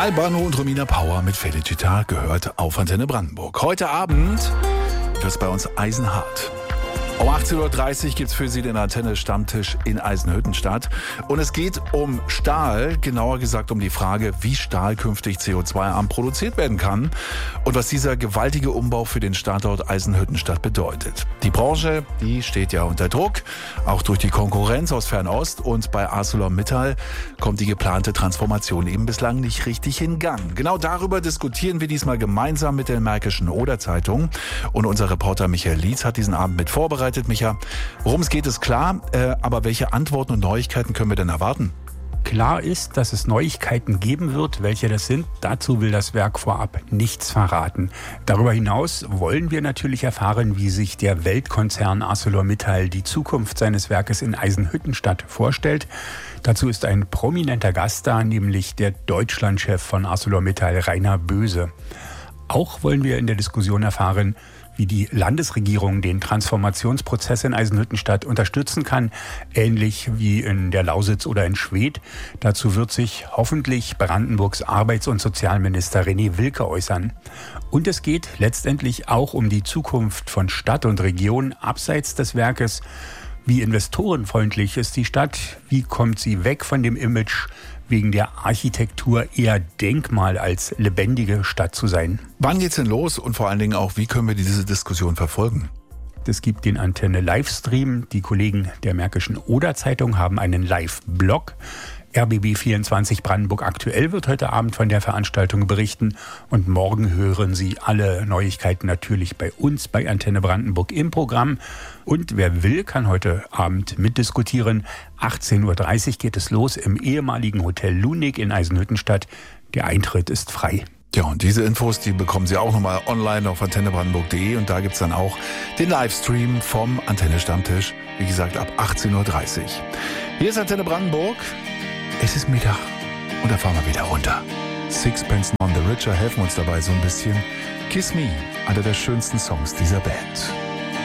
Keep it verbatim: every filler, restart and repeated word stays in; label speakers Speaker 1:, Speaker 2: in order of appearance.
Speaker 1: Albano und Romina Power mit Felicita gehört auf Antenne Brandenburg. Heute Abend wird es bei uns eisenhart. Um achtzehn Uhr dreißig gibt es für Sie den Antenne-Stammtisch in Eisenhüttenstadt. Und es geht um Stahl, genauer gesagt um die Frage, wie Stahl künftig C O zwei arm produziert werden kann und was dieser gewaltige Umbau für den Standort Eisenhüttenstadt bedeutet. Die Branche, die steht ja unter Druck, auch durch die Konkurrenz aus Fernost. Und bei ArcelorMittal kommt die geplante Transformation eben bislang nicht richtig in Gang. Genau darüber diskutieren wir diesmal gemeinsam mit der Märkischen Oder-Zeitung. Und unser Reporter Michael Lietz hat diesen Abend mit vorbereitet. Micha, worum es geht, ist klar, äh, aber welche Antworten und Neuigkeiten können wir denn erwarten?
Speaker 2: Klar ist, dass es Neuigkeiten geben wird. Welche das sind, dazu will das Werk vorab nichts verraten. Darüber hinaus wollen wir natürlich erfahren, wie sich der Weltkonzern ArcelorMittal die Zukunft seines Werkes in Eisenhüttenstadt vorstellt. Dazu ist ein prominenter Gast da, nämlich der Deutschlandchef von ArcelorMittal, Rainer Böse. Auch wollen wir in der Diskussion erfahren, wie die Landesregierung den Transformationsprozess in Eisenhüttenstadt unterstützen kann, ähnlich wie in der Lausitz oder in Schwedt. Dazu wird sich hoffentlich Brandenburgs Arbeits- und Sozialminister René Wilke äußern. Und es geht letztendlich auch um die Zukunft von Stadt und Region abseits des Werkes. Wie investorenfreundlich ist die Stadt? Wie kommt sie weg von dem Image, wegen der Architektur eher Denkmal als lebendige Stadt zu sein?
Speaker 1: Wann geht's denn los und vor allen Dingen auch, wie können wir diese Diskussion verfolgen?
Speaker 2: Es gibt den Antenne-Livestream. Die Kollegen der Märkischen Oder-Zeitung haben einen Live-Blog. R B B vierundzwanzig Brandenburg aktuell wird heute Abend von der Veranstaltung berichten. Und morgen hören Sie alle Neuigkeiten natürlich bei uns bei Antenne Brandenburg im Programm. Und wer will, kann heute Abend mitdiskutieren. achtzehn Uhr dreißig geht es los im ehemaligen Hotel Lunig in Eisenhüttenstadt. Der Eintritt ist frei.
Speaker 1: Ja, und diese Infos, die bekommen Sie auch nochmal online auf antenne brandenburg punkt de und da gibt's dann auch den Livestream vom Antenne-Stammtisch, wie gesagt, ab achtzehn Uhr dreißig. Hier ist Antenne Brandenburg. Es ist Mittag und da fahren wir wieder runter. Sixpence None the Richer helfen uns dabei so ein bisschen. Kiss Me, einer der schönsten Songs dieser Band.